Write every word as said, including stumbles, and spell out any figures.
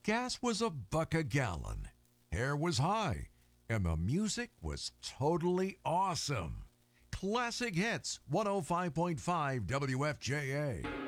Gas was a buck a gallon, hair was high, and the music was totally awesome. Classic Hits, one oh five point five W F J A.